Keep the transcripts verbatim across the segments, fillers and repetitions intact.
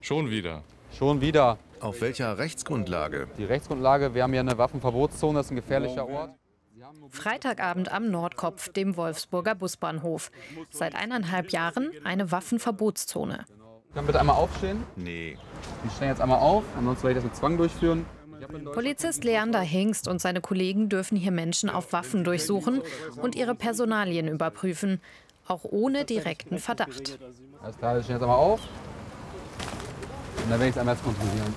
Schon wieder. Schon wieder. Auf welcher Rechtsgrundlage? Die Rechtsgrundlage, wir haben hier eine Waffenverbotszone, das ist ein gefährlicher Ort. Freitagabend am Nordkopf, dem Wolfsburger Busbahnhof. Seit eineinhalb Jahren eine Waffenverbotszone. Können wir bitte einmal aufstehen? Nee. Wir stehen jetzt einmal auf, ansonsten werde ich das mit Zwang durchführen. Polizist Leander Hingst und seine Kollegen dürfen hier Menschen auf Waffen durchsuchen und ihre Personalien überprüfen, auch ohne direkten Verdacht. Alles klar, wir stehen jetzt einmal auf. Und dann werde ich es einmal jetzt kontrollieren.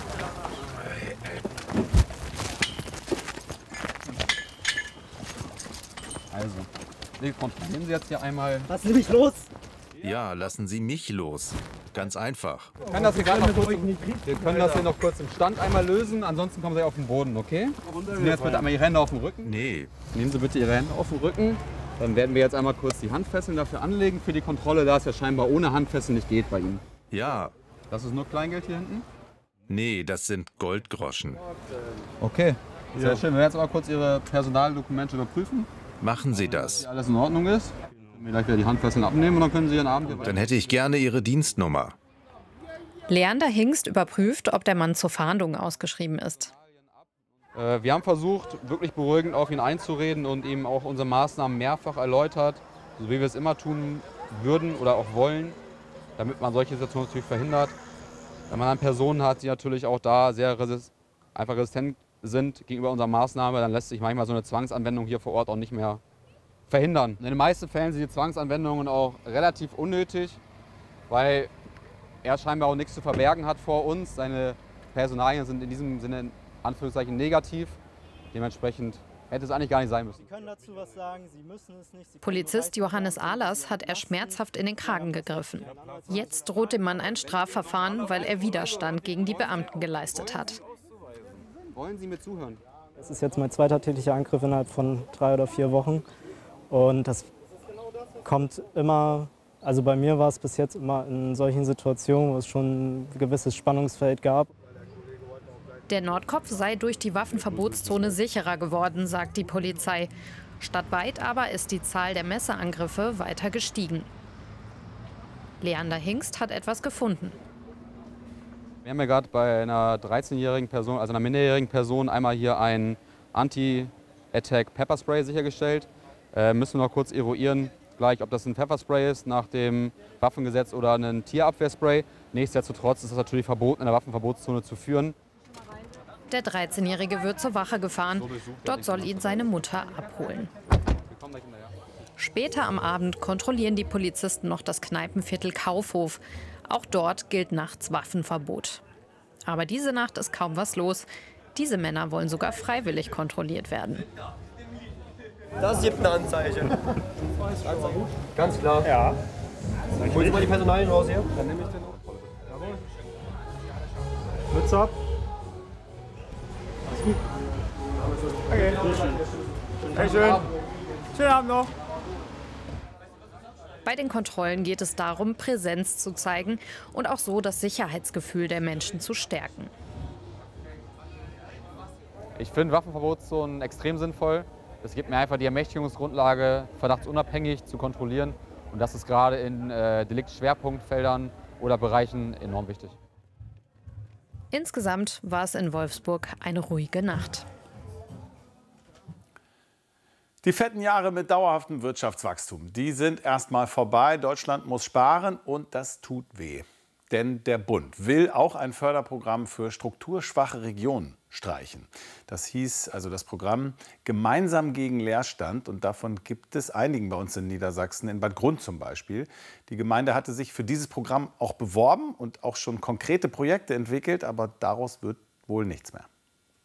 Also, wir kontrollieren Sie jetzt hier einmal. Lassen Sie mich los! Ja, lassen Sie mich los. Ganz einfach. Wir können das hier, gerade noch kurz im, wir können das hier noch kurz im Stand einmal lösen, ansonsten kommen Sie auf den Boden, okay? Nehmen Sie jetzt bitte einmal Ihre Hände auf den Rücken. Nee. Nehmen Sie bitte Ihre Hände auf den Rücken. Dann werden wir jetzt einmal kurz die Handfesseln dafür anlegen für die Kontrolle, da es ja scheinbar ohne Handfesseln nicht geht bei Ihnen. Ja. Das ist nur Kleingeld hier hinten? Nee, das sind Goldgroschen. Okay, sehr ja. schön. Wir werden jetzt aber kurz Ihre Personaldokumente überprüfen. Machen Sie das. Dass alles in Ordnung ist. Wir gleich wieder die Handfesseln abnehmen und dann können Sie Ihren Abend hier weiter. Dann hätte ich gerne Ihre Dienstnummer. Leander Hingst überprüft, ob der Mann zur Fahndung ausgeschrieben ist. Wir haben versucht, wirklich beruhigend auf ihn einzureden und ihm auch unsere Maßnahmen mehrfach erläutert, so wie wir es immer tun würden oder auch wollen, damit man solche Situationen natürlich verhindert. Wenn man dann Personen hat, die natürlich auch da sehr resist einfach resistent sind gegenüber unserer Maßnahme, dann lässt sich manchmal so eine Zwangsanwendung hier vor Ort auch nicht mehr verhindern. In den meisten Fällen sind die Zwangsanwendungen auch relativ unnötig, weil er scheinbar auch nichts zu verbergen hat vor uns. Seine Personalien sind in diesem Sinne in Anführungszeichen negativ. Dementsprechend hätte es eigentlich gar nicht sein müssen. Sie können dazu was sagen, Sie müssen es nicht. Sie Polizist Johannes Ahlers hat er schmerzhaft in den Kragen gegriffen. Jetzt droht dem Mann ein Strafverfahren, weil er Widerstand gegen die Beamten geleistet hat. Wollen Sie mir zuhören? Das ist jetzt mein zweiter täglicher Angriff innerhalb von drei oder vier Wochen. Und das kommt immer, also bei mir war es bis jetzt immer in solchen Situationen, wo es schon ein gewisses Spannungsfeld gab. Der Nordkopf sei durch die Waffenverbotszone sicherer geworden, sagt die Polizei. Stadtweit aber ist die Zahl der Messerangriffe weiter gestiegen. Leander Hingst hat etwas gefunden. Wir haben ja gerade bei einer dreizehnjährigen Person, also einer minderjährigen Person, einmal hier ein Anti-Attack-Pepperspray sichergestellt. Äh, müssen wir noch kurz eruieren, gleich, ob das ein Pfefferspray ist nach dem Waffengesetz oder ein Tierabwehrspray. Nichtsdestotrotz ist es natürlich verboten, in der Waffenverbotszone zu führen. Der dreizehnjährige wird zur Wache gefahren. Dort soll ihn seine Mutter abholen. Später am Abend kontrollieren die Polizisten noch das Kneipenviertel Kaufhof. Auch dort gilt nachts Waffenverbot. Aber diese Nacht ist kaum was los. Diese Männer wollen sogar freiwillig kontrolliert werden. Das gibt ein Anzeichen. Ganz klar. Ja. Holen Sie mal die Personalien raus hier. Dann nehme ich den auch. Mütze ab. Alles gut. Okay. Dankeschön. Schönen Abend noch. Bei den Kontrollen geht es darum, Präsenz zu zeigen und auch so das Sicherheitsgefühl der Menschen zu stärken. Ich finde Waffenverbotszonen extrem sinnvoll. Es gibt mir einfach die Ermächtigungsgrundlage, verdachtsunabhängig zu kontrollieren. Und das ist gerade in äh, Deliktschwerpunktfeldern oder Bereichen enorm wichtig. Insgesamt war es in Wolfsburg eine ruhige Nacht. Die fetten Jahre mit dauerhaftem Wirtschaftswachstum, die sind erstmal vorbei. Deutschland muss sparen und das tut weh. Denn der Bund will auch ein Förderprogramm für strukturschwache Regionen streichen. Das hieß also das Programm Gemeinsam gegen Leerstand. Und davon gibt es einigen bei uns in Niedersachsen, in Bad Grund zum Beispiel. Die Gemeinde hatte sich für dieses Programm auch beworben und auch schon konkrete Projekte entwickelt. Aber daraus wird wohl nichts mehr.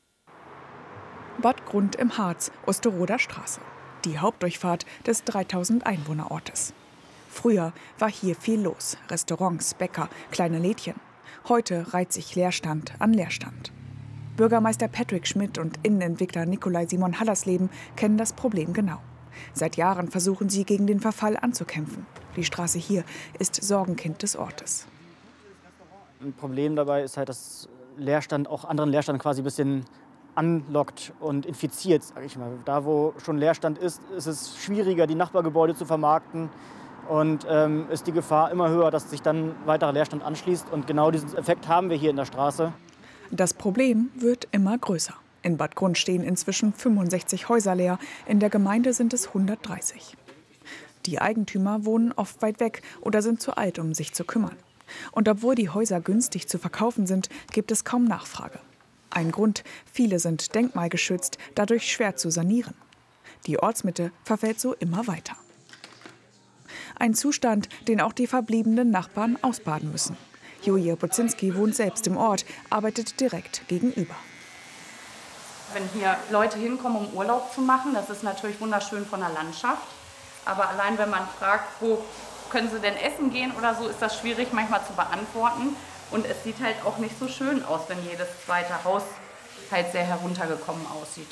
Bad Grund im Harz, Osterroder Straße. Die Hauptdurchfahrt des dreitausend Einwohnerortes. Früher war hier viel los. Restaurants, Bäcker, kleine Lädchen. Heute reiht sich Leerstand an Leerstand. Bürgermeister Patrick Schmidt und Innenentwickler Nikolai Simon Hallersleben kennen das Problem genau. Seit Jahren versuchen sie, gegen den Verfall anzukämpfen. Die Straße hier ist Sorgenkind des Ortes. Ein Problem dabei ist halt, dass Leerstand auch anderen Leerstand quasi ein bisschen anlockt und infiziert, sage ich mal. Da, wo schon Leerstand ist, ist es schwieriger, die Nachbargebäude zu vermarkten. Und ähm, ist die Gefahr immer höher, dass sich dann weiterer Leerstand anschließt. Und genau diesen Effekt haben wir hier in der Straße. Das Problem wird immer größer. In Bad Grund stehen inzwischen fünfundsechzig Häuser leer, in der Gemeinde sind es hundertdreißig. Die Eigentümer wohnen oft weit weg oder sind zu alt, um sich zu kümmern. Und obwohl die Häuser günstig zu verkaufen sind, gibt es kaum Nachfrage. Ein Grund, viele sind denkmalgeschützt, dadurch schwer zu sanieren. Die Ortsmitte verfällt so immer weiter. Ein Zustand, den auch die verbliebenen Nachbarn ausbaden müssen. Julia Bozinski wohnt selbst im Ort, arbeitet direkt gegenüber. Wenn hier Leute hinkommen, um Urlaub zu machen, das ist natürlich wunderschön von der Landschaft. Aber allein wenn man fragt, wo können sie denn essen gehen oder so, ist das schwierig manchmal zu beantworten. Und es sieht halt auch nicht so schön aus, wenn jedes zweite Haus halt sehr heruntergekommen aussieht.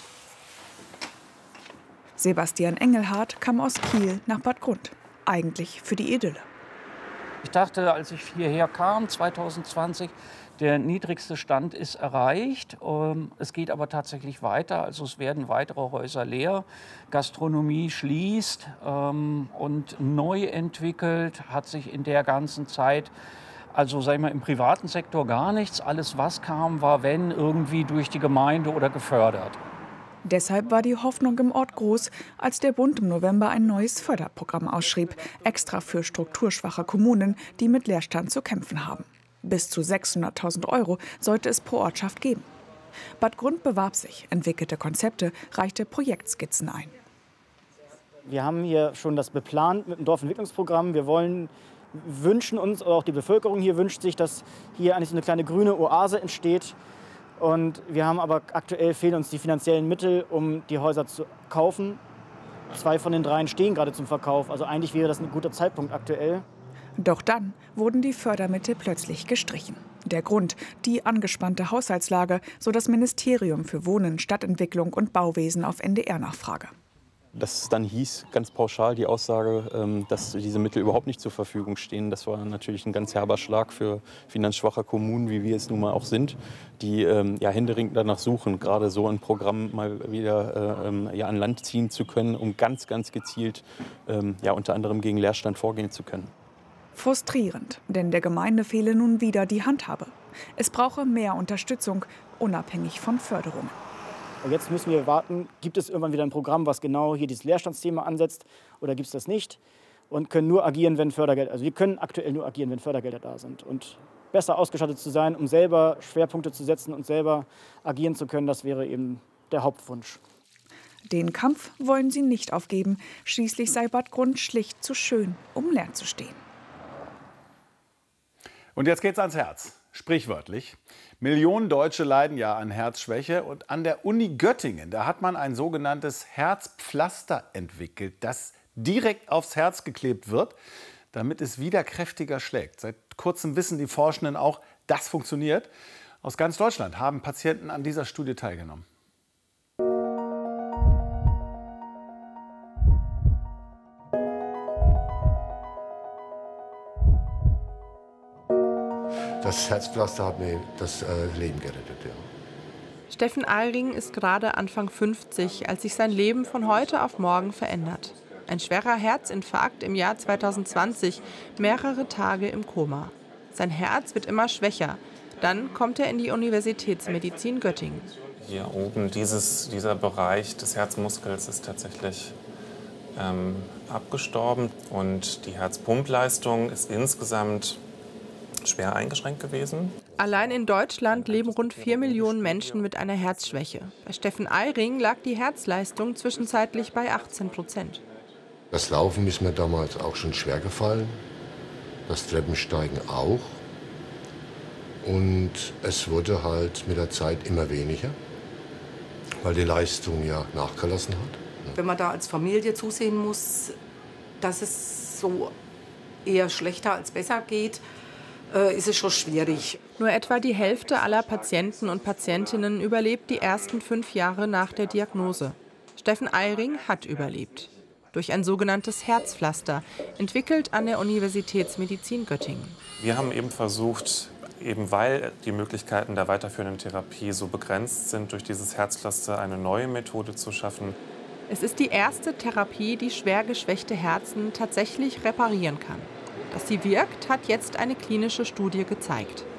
Sebastian Engelhardt kam aus Kiel nach Bad Grund. Eigentlich für die Idylle. Ich dachte, als ich hierher kam, zwanzig zwanzig, der niedrigste Stand ist erreicht. Es geht aber tatsächlich weiter. Also es werden weitere Häuser leer. Gastronomie schließt und neu entwickelt hat sich in der ganzen Zeit. Also sagen wir im privaten Sektor gar nichts. Alles, was kam, war, wenn, irgendwie durch die Gemeinde oder gefördert. Deshalb war die Hoffnung im Ort groß, als der Bund im November ein neues Förderprogramm ausschrieb, extra für strukturschwache Kommunen, die mit Leerstand zu kämpfen haben. Bis zu sechshunderttausend Euro sollte es pro Ortschaft geben. Bad Grund bewarb sich, entwickelte Konzepte, reichte Projektskizzen ein. Wir haben hier schon das beplant mit dem Dorfentwicklungsprogramm. Wir wollen, wünschen uns, oder auch die Bevölkerung hier wünscht sich, dass hier eigentlich so eine kleine grüne Oase entsteht. Und wir haben aber aktuell fehlen uns die finanziellen Mittel, um die Häuser zu kaufen. Zwei von den dreien stehen gerade zum Verkauf. Also eigentlich wäre das ein guter Zeitpunkt aktuell. Doch dann wurden die Fördermittel plötzlich gestrichen. Der Grund, die angespannte Haushaltslage, so das Ministerium für Wohnen, Stadtentwicklung und Bauwesen auf N D R-Nachfrage. Dass es dann hieß, ganz pauschal die Aussage, dass diese Mittel überhaupt nicht zur Verfügung stehen, das war natürlich ein ganz herber Schlag für finanzschwache Kommunen, wie wir es nun mal auch sind, die ja, händeringend danach suchen, gerade so ein Programm mal wieder äh, ja, an Land ziehen zu können, um ganz, ganz gezielt ähm, ja, unter anderem gegen Leerstand vorgehen zu können. Frustrierend, denn der Gemeinde fehle nun wieder die Handhabe. Es brauche mehr Unterstützung, unabhängig von Förderungen. Und jetzt müssen wir warten, gibt es irgendwann wieder ein Programm, was genau hier dieses Leerstandsthema ansetzt, oder gibt es das nicht? Und können nur agieren, wenn Fördergelder, also wir können aktuell nur agieren, wenn Fördergelder da sind. Und besser ausgestattet zu sein, um selber Schwerpunkte zu setzen und selber agieren zu können, das wäre eben der Hauptwunsch. Den Kampf wollen sie nicht aufgeben. Schließlich sei Bad Grund schlicht zu schön, um leer zu stehen. Und jetzt geht's ans Herz, sprichwörtlich. Millionen Deutsche leiden ja an Herzschwäche und an der Uni Göttingen, da hat man ein sogenanntes Herzpflaster entwickelt, das direkt aufs Herz geklebt wird, damit es wieder kräftiger schlägt. Seit kurzem wissen die Forschenden auch, das funktioniert. Aus ganz Deutschland haben Patienten an dieser Studie teilgenommen. Das Herzpflaster hat mir das äh, Leben gerettet. Ja. Steffen Ahlring ist gerade Anfang fünfzig, als sich sein Leben von heute auf morgen verändert. Ein schwerer Herzinfarkt im Jahr zweitausendzwanzig, mehrere Tage im Koma. Sein Herz wird immer schwächer. Dann kommt er in die Universitätsmedizin Göttingen. Hier oben, dieses, dieser Bereich des Herzmuskels ist tatsächlich ähm, abgestorben. Und die Herzpumpleistung ist insgesamt schwer eingeschränkt gewesen. Allein in Deutschland leben rund vier Millionen Menschen mit einer Herzschwäche. Bei Steffen Ahlring lag die Herzleistung zwischenzeitlich bei achtzehn Prozent. Das Laufen ist mir damals auch schon schwer gefallen, das Treppensteigen auch. Und es wurde halt mit der Zeit immer weniger, weil die Leistung ja nachgelassen hat. Wenn man da als Familie zusehen muss, dass es so eher schlechter als besser geht, ist es schon schwierig. Nur etwa die Hälfte aller Patienten und Patientinnen überlebt die ersten fünf Jahre nach der Diagnose. Steffen Ahlring hat überlebt. Durch ein sogenanntes Herzpflaster, entwickelt an der Universitätsmedizin Göttingen. Wir haben eben versucht, eben weil die Möglichkeiten der weiterführenden Therapie so begrenzt sind, durch dieses Herzpflaster eine neue Methode zu schaffen. Es ist die erste Therapie, die schwer geschwächte Herzen tatsächlich reparieren kann. Dass sie wirkt, hat jetzt eine klinische Studie gezeigt.